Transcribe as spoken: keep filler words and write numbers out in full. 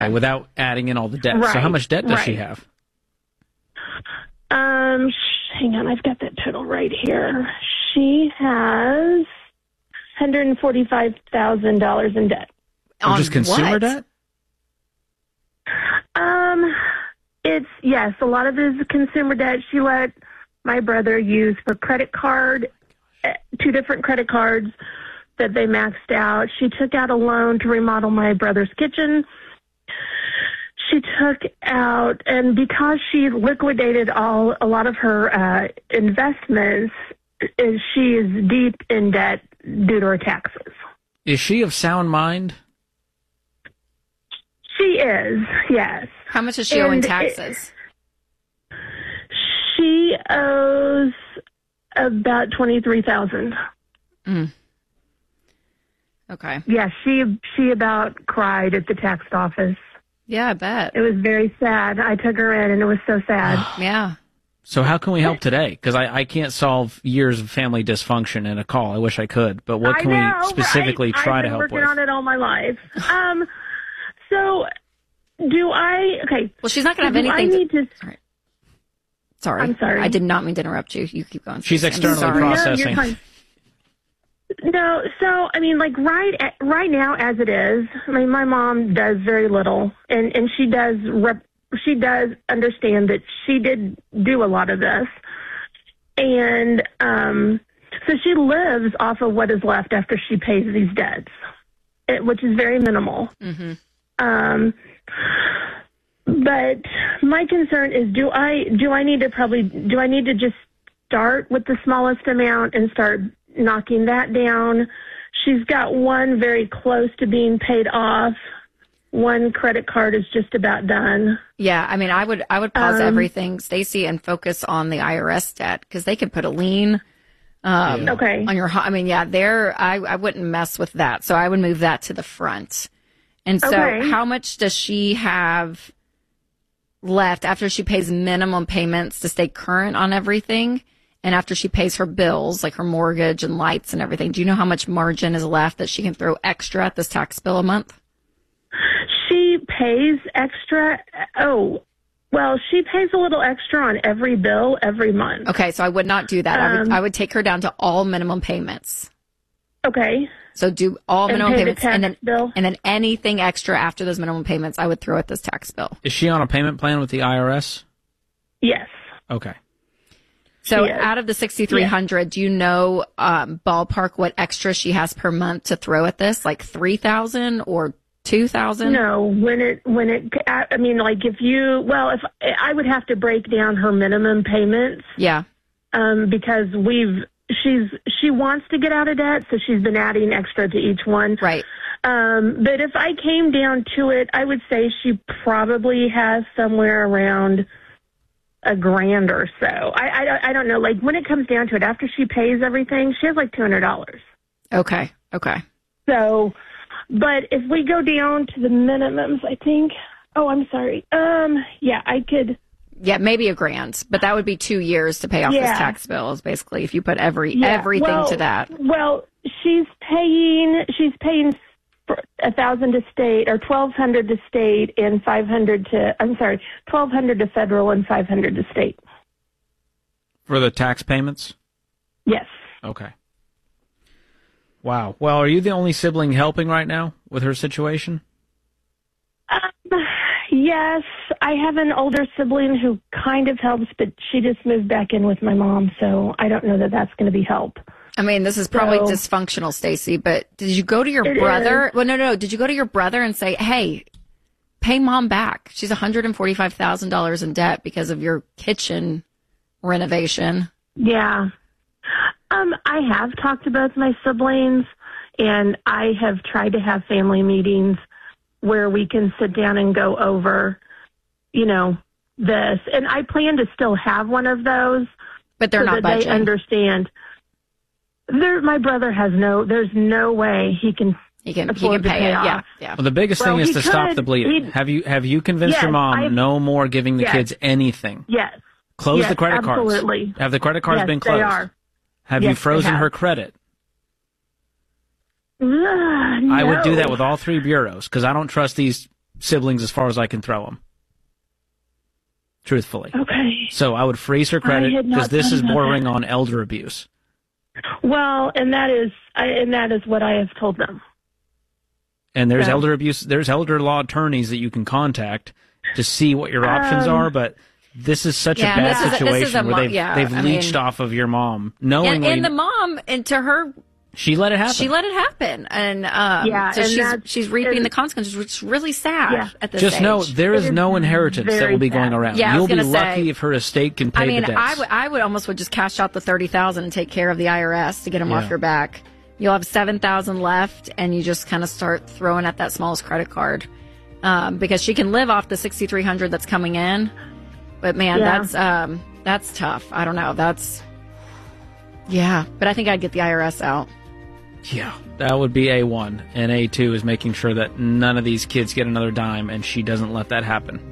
without adding in all the debt. Right. So how much debt does right. she have? Um, sh- hang on, I've got that total right here. She has one hundred forty-five thousand dollars in debt. Or just consumer what? debt? Um, it's, yes, a lot of it is consumer debt. She let my brother use for credit card, uh, two different credit cards that they maxed out. She took out a loan to remodel my brother's kitchen. She took out, and because she liquidated all a lot of her uh, investments, is she is deep in debt due to her taxes. Is she of sound mind? She is, yes. How much is she owing And taxes? It, she owes about twenty-three thousand. Mm. Okay. Yeah, she she about cried at the tax office. Yeah, I bet. It was very sad. I took her in, and it was so sad. Yeah. So how can we help today? Because I, I can't solve years of family dysfunction in a call. I wish I could. But what I can know, we specifically right? try I've to been help working with? on it all my life. Um, so do I? Okay. Well, she's not going to so have do anything. I need to. All right. Sorry. I'm sorry. I did not mean to interrupt you. You keep going. She's I'm externally sorry. processing. No, you're fine. No, so I mean, like right at, right now, as it is, I mean, my mom does very little, and and she does rep, she does understand that she did do a lot of this, and um, so she lives off of what is left after she pays these debts, it, which is very minimal. Mm-hmm. Um, but my concern is, do I do I need to probably do I need to just start with the smallest amount and start knocking that down? She's got one very close to being paid off. One credit card is just about done. Yeah, I mean, I would I would pause Um, everything, Stacy, and focus on the I R S debt because they could put a lien um, Yeah. Okay. on your. ho- I mean, yeah, there. I I wouldn't mess with that, so I would move that to the front. And so, Okay. how much does she have left after she pays minimum payments to stay current on everything? And after she pays her bills, like her mortgage and lights and everything, do you know how much margin is left that she can throw extra at this tax bill a month? She pays extra. Oh, well, she pays a little extra on every bill every month. Okay, so I would not do that. I would Um, I would take her down to all minimum payments. Okay. So do all And minimum pay the payments, tax and then bill? and then anything extra after those minimum payments, I would throw at this tax bill. Is she on a payment plan with the I R S? Yes. Okay. So She is. out of the sixty-three hundred, do you know um, ballpark what extra she has per month to throw at this? Like three thousand or two thousand? No, when it when it I I mean, like if you well, if I would have to break down her minimum payments. Yeah. Um, because we've she's she wants to get out of debt, so she's been adding extra to each one. Right. Um, but if I came down to it, I would say she probably has somewhere around a grand or so. I, I, don't- I don't know. Like when it comes down to it, after she pays everything, she has like two hundred dollars. Okay. Okay. So, but if we go down to the minimums, I think. Oh, I'm sorry. Um, yeah, I could. Yeah, maybe a grand, but that would be two years to pay off Yeah. this tax bill. Is basically if you put every Yeah, everything well, to that. Well, she's paying. She's paying a thousand to state, or twelve hundred to state, and five hundred to. I'm sorry, twelve hundred to federal and five hundred to state. For the tax payments? Yes. Okay. Wow. Well, are you the only sibling helping right now with her situation? Um, yes, I have an older sibling who kind of helps, but she just moved back in with my mom, so I don't know that that's going to be help. I mean, this is probably So- dysfunctional, Stacy, but did you go to your It brother? is. Well, no, no. Did you go to your brother and say, hey, pay mom back? She's one hundred forty-five thousand dollars in debt because of your kitchen renovation. Yeah. Um, I have talked to both my siblings, and I have tried to have family meetings where we can sit down and go over, you know, this. And I plan to still have one of those. But they're so not that budgeting. they understand. There, my brother has no, there's no way he can He can, he afford can to pay, pay it. off. Yeah, yeah. Well, the biggest Well, thing is he to stop could- the bleeding. he- Have you have you convinced Yes, your mom I've- no more giving the Yes. kids anything? Yes. Close Yes, the credit cards. absolutely. Have the credit cards Yes, been they closed? are. Have Yes, you they frozen have. her credit? Ugh, I would do no. that with all three bureaus because I don't trust these siblings as far as I can throw them. Truthfully. Okay. So I would freeze her credit had not because this thought is about bordering that. on elder abuse. Well, and that is, I, and that is what I have told them. And there's So- elder abuse, there's elder law attorneys that you can contact to see what your options Um, are, but this is such Yeah, a bad this is a- this situation is a where mo- they've, yeah, they've I leached mean- off of your mom, And, knowingly. and the mom, and to her, she let it happen. she let it happen, and um, Yeah, so and she's that's- she's reaping and- the consequences, which is really sad Yeah. at this Just age. know there is It is no inheritance that very will be going sad. around. Yeah, I You'll was be gonna lucky say- if her estate can pay I mean, the I debts. would I would almost would just cash out the thirty thousand and take care of the I R S to get them Yeah. off your back. You'll have seven thousand left, and you just kind of start throwing at that smallest credit card um, because she can live off the sixty three hundred that's coming in. But man, Yeah. that's um, that's tough. I don't know. That's yeah, but I think I'd get the I R S out. Yeah, that would be A one. And A two is making sure that none of these kids get another dime, and she doesn't let that happen.